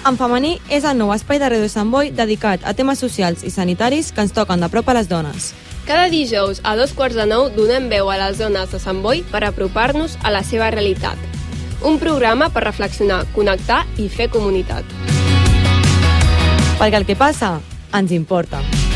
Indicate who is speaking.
Speaker 1: En femení és el nou espai de Ràdio Sant Boi dedicat a temes socials i sanitaris que ens toquen de prop a les dones.
Speaker 2: Cada dijous a 8:45 donem veu a les dones de Sant Boi per apropar-nos a la seva realitat. Un programa per reflexionar, connectar i fer comunitat.
Speaker 1: Perquè el que passa ens importa.